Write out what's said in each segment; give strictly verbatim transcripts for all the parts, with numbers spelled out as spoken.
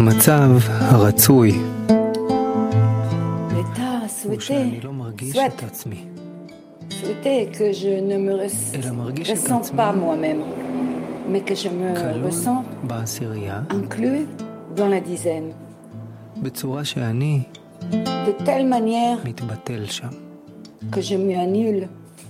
המצב הרצוי l'état הוא souhaité, שאני לא מרגיש souhaite, את עצמי, souhaité que je ne me res- אלא מרגיש את ressente עצמי pas moi-même, mais que je me כלול ressens בעשירייה inclus dans la dizaine, בצורה שאני de telle manière מתבטל שם, que je me annule,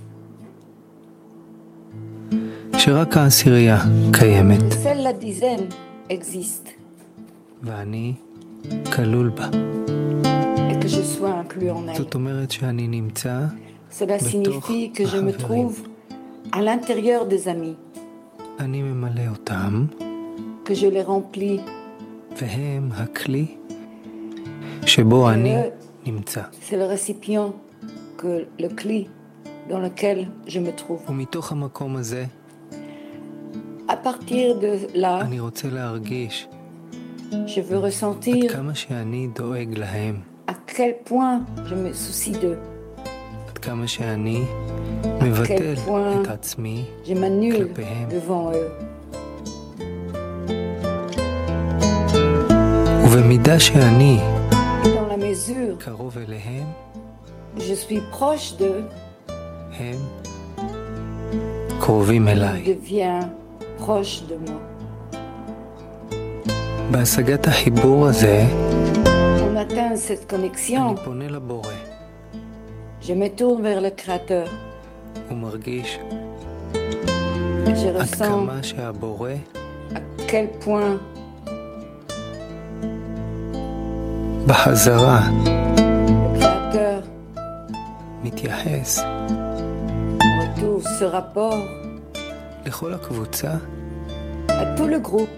שרק העשירייה קיימת que seule la dizaine existe ואני כלול בה. et que je sois inclus en elle. זאת אומרת שאני נמצא Cela signifie que je me trouve à l'intérieur des amis, אני ממלא אותם que je les remplis, והם הכלי שבו אני eux, נמצא. c'est le récipient, que le cli dans lequel je me trouve. ומתוך המקום הזה À partir de là, אני רוצה להרגיש je veux עד ressentir כמה שאני דואג להם, à quel point je me soucie d'eux, עד כמה שאני מבטל point את עצמי je m'annule כלפיהם. devant eux. ובמידה שאני Dans la mesure קרוב אליהם, où je suis proche d'eux, הם קרובים je אליי. deviens proche de moi. בהשגת החיבור הזה On atteint cette אני connexion, פונה לבורא je me tourne vers le Créateur. ומרגיש Je עד ressens כמה שהבורא à quel point בחזרה le Créateur מתייחס retrouve ce rapport לכל הקבוצה à tout le groupe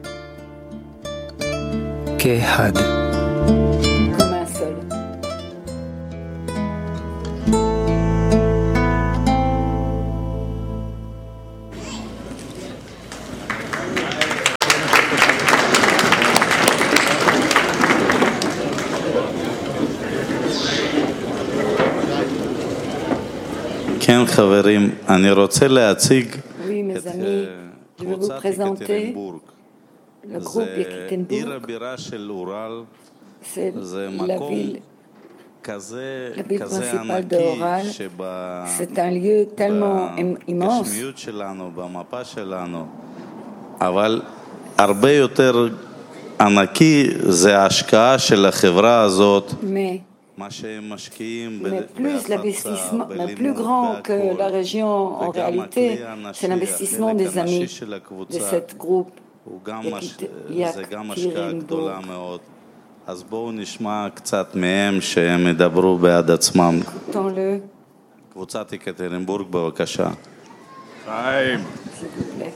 כאחד. comme un seul. כן חברים, אני רוצה להציג Oui, mes את amis, je vais vous קבוצת présenter יקטרינבורג. le groupe זה עיר Yekaterinbourg. הבירה של אורל, C'est זה la מקום ville, כזה, la ville כזה principale ענקי d'Oral. C'est un lieu tellement im- immense, בגשמיות שלנו, במפה שלנו, אבל הרבה יותר ענקי זה ההשקעה של החברה הזאת, mais, מה שהם משקיעים mais plus l'investissement, mais plus בלימוד, grand que la בהכל. région en וגם réalité, הכלי הנשי, c'est l'investissement החלק des הנשי amis של de הקבוצה, cette groupe. הוא גם מש... יקטרינבורג. זה גם השקעה גדולה מאוד. אז בואו נשמע קצת מהם שהם ידברו בעד עצמם. Écoutons-le, קבוצת יקטרינבורג, בבקשה. חיים. s'il vous plaît.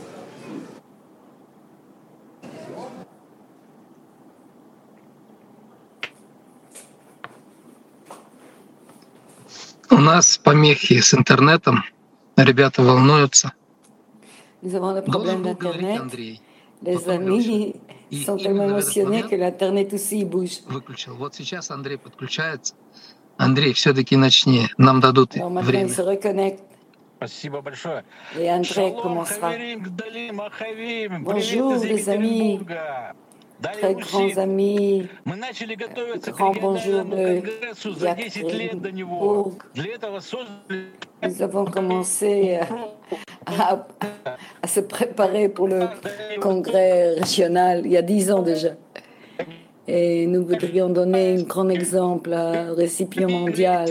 У нас помехи с интернетом, ребята волнуются. Nous avons le Должен problème был говорить d'Internet. Андрей. Les Потом amis И sont именно tellement в этот émotionnés момент que l'Internet aussi bouge. выключил. Вот сейчас Андрей подключается. Андрей, все-таки начни. Нам дадут Alors maintenant, il время. se reconnecte Спасибо большое. et André Шалом, commencera. Хаверим, Гдалим, Ахавим. Bonjour, Привет из les amis. Екатеринбурга. Дай Très Руси. grands amis, Мы начали готовиться к grand bonjour региональному de конгрессу за десять лет до него. Yekaterinbourg. Для этого создали Nous avons commencé à, à se préparer pour le congrès régional il y a dix ans déjà. Et nous voudrions donner un grand exemple au récipient mondial.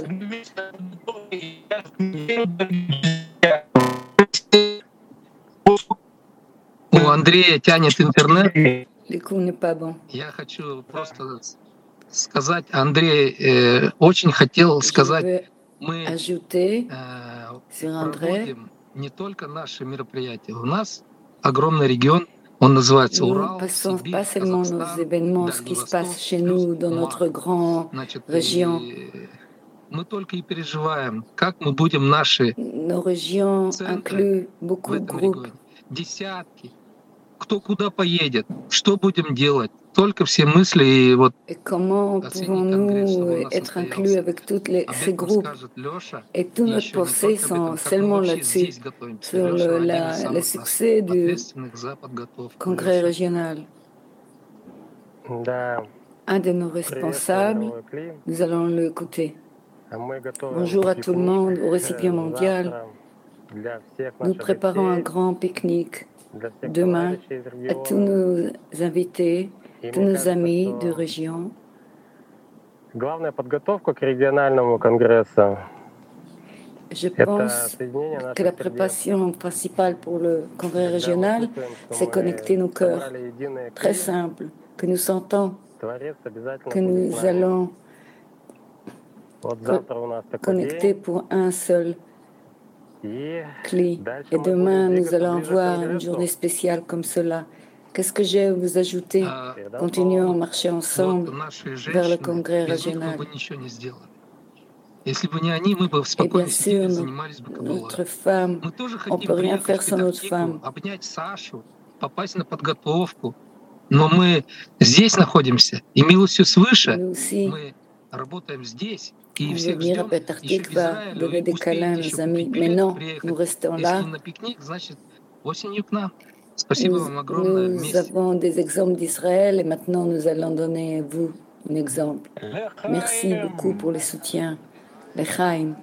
У Андрея тянет интернет. Du coup, n'est pas bon. Я хочу просто сказать, Андрей э, очень хотел Je сказать, veux мы ajouter э, sur André, проводим не только наши мероприятия. У нас огромный регион, он называется nous ne Урал, passons Сибирь, pas seulement nos Казахстан, événements, ce Дальний qui se passe Восток, chez плюс nous dans Мар. notre grande Значит, région. и мы только и переживаем, как мы будем наши Nos régions центры incluent в beaucoup de этом groupes. регионе. Десятки. Кто куда поедет, что будем делать. Только все мысли и вот Et comment последний конгресс, pouvons-nous чтобы у нас être inclus состоялся. avec tous les, Об ces этом groupes? скажет Лёша. Et toutes И nos еще не pensées только об sont этом, как мы seulement вообще là-dessus, здесь готовимся. sur Лёша le, один из la, самых le нас succès du ответственных за подготовку. congrès Лёша. régional. Да, un de nos приветствую, responsables. мировой клим. Nous allons l'écouter. А мы готовим Bonjour à tout le пикник monde, au э, récipient mondial. завтра для всех Nous наших préparons un гостей, grand pique-nique для всех demain товарищей из à tous региона. nos invités, И tous мне nos кажется, amis de что région. главная подготовка к региональному конгрессу Je это pense соединение que la наших сердец. préparation principale pour le congrès Когда мы régional, чувствуем, что c'est connecter nos мы cœurs. собрали единое Très клим, simple, que nous sentons Творец обязательно que будет с nous нами. allons Вот co- завтра у нас такой connecter день, pour un seul и cli. дальше Et мы будем demain, nous двигаться allons ближе к avoir une journée Конгрессу. spéciale comme cela. Qu'est-ce que j'ai à vous ajouter? А, Передам Continuons à слово. marcher вот ensemble наши vers le женщины, congrès без них мы régional. бы ничего не сделали. Если бы не они, мы бы Et bien спокойно сидели, sûr, no- занимались бы кабалой. notre femme, Мы тоже on хотим peut rien приехать faire в sans notre Петахтику, femme. обнять Сашу, попасть на подготовку. Но мы здесь находимся, и милостью свыше Nous aussi, мы работаем здесь, и on veut всех venir à ждем еще Pétartic, к va Израилю, donner и des câlins à успеете еще nos amis. купить Mais билеты, non, nous приехать. restons Если là. не на пикник, значит осенью к нам. Спасибо Nous, вам огромное nous вместе. avons des exemples d'Israël et maintenant nous allons donner à vous un exemple. Merci beaucoup pour les soutiens. L'Echaim.